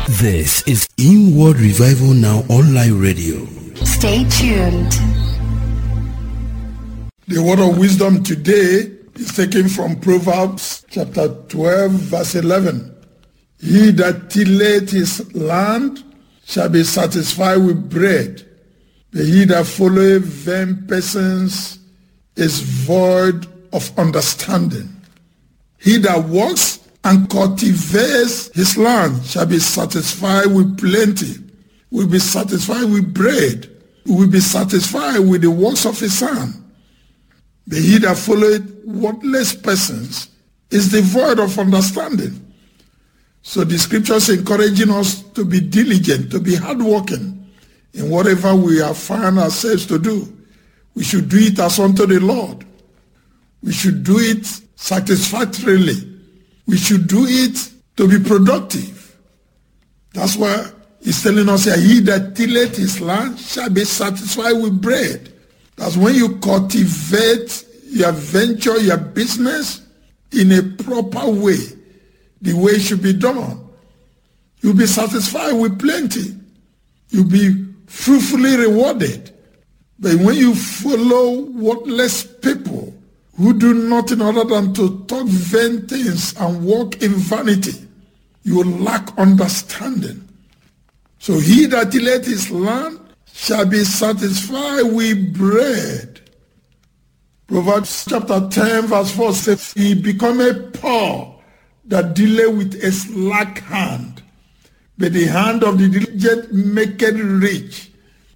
This is Inward Revival Now Online Radio. Stay tuned. The word of wisdom today is taken from Proverbs chapter 12, verse 11. He that tilleth his land shall be satisfied with bread, but he that followeth vain persons is void of understanding. He that works and cultivates his land shall be satisfied with plenty, will be satisfied with bread, will be satisfied with the works of his hand. But he that followeth worthless persons is devoid of understanding. So the scriptures encouraging us to be diligent, to be hardworking in whatever we have found ourselves to do. We should do it as unto the Lord. We should do it satisfactorily. We should do it to be productive. That's why he's telling us here, he that tilleth his land shall be satisfied with bread. That's when you cultivate your venture, your business in a proper way, the way it should be done. You'll be satisfied with plenty. You'll be fruitfully rewarded. But when you follow worthless people who do nothing other than to talk vain things and walk in vanity, you lack understanding. So he that tilleth his land shall be satisfied with bread. Proverbs chapter 10 verse 4 says, he becometh poor that dealeth with a slack hand, but the hand of the diligent maketh rich.